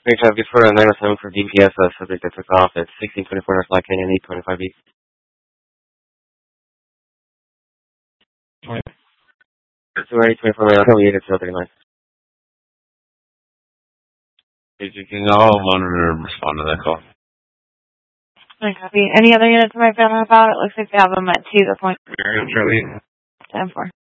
Great job. Before 907 for DPS, subject that took off at 1624 North Black Canyon, 825 East. 224 Mile, Hill, 8 at 039. You can all monitor and respond to that call. I copy. Any other units in my family about? It looks like they have them at 2 the point. Charlie. 10-4.